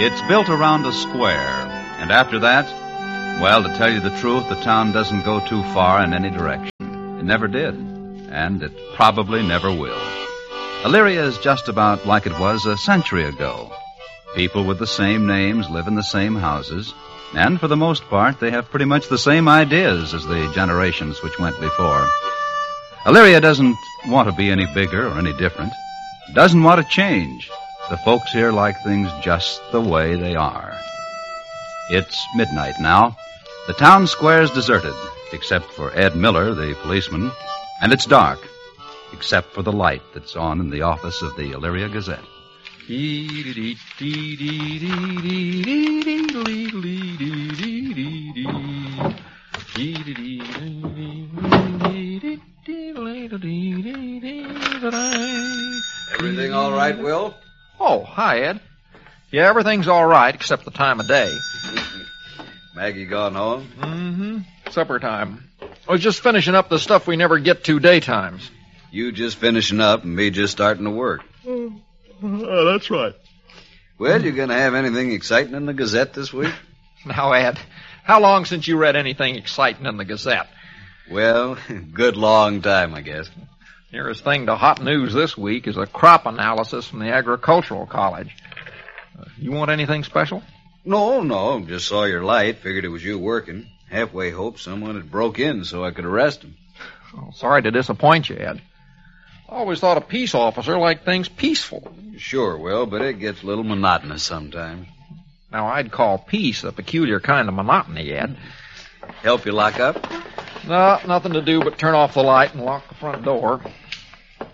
It's built around a square, and after that, well, to tell you the truth, the town doesn't go too far in any direction. It never did, and it probably never will. Elyria is just about like it was a century ago. People with the same names live in the same houses, and for the most part, they have pretty much the same ideas as the generations which went before. Elyria doesn't want to be any bigger or any different. Doesn't want to change. The folks here like things just the way they are. It's midnight now. The town square is deserted, except for Ed Miller, the policeman, and it's dark, except for the light that's on in the office of the Elyria Gazette. Everything all right, Will? Oh, hi, Ed. Yeah, everything's all right except the time of day. Maggie gone home? Mm-hmm. Supper time. I was just finishing up the stuff we never get to daytimes. You just finishing up and me just starting to work. That's right. Well, you going to have anything exciting in the Gazette this week? Now, Ed, how long since you read anything exciting in the Gazette? Well, good long time, I guess. Nearest thing to hot news this week is a crop analysis from the Agricultural College. You want anything special? No. Just saw your light. Figured it was you working. Halfway hoped someone had broke in so I could arrest him. Oh, sorry to disappoint you, Ed. I always thought a peace officer liked things peaceful. Sure, Will, but it gets a little monotonous sometimes. Now, I'd call peace a peculiar kind of monotony, Ed. Help you lock up? No, nothing to do but turn off the light and lock the front door.